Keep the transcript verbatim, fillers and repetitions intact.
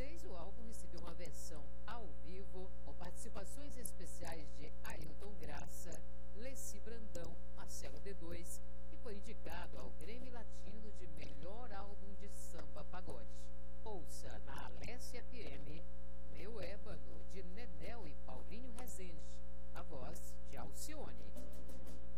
seis, o álbum recebeu uma versão ao vivo com participações especiais de Ailton Graça, Leci Brandão, Marcelo D dois, e foi indicado ao Grammy Latino de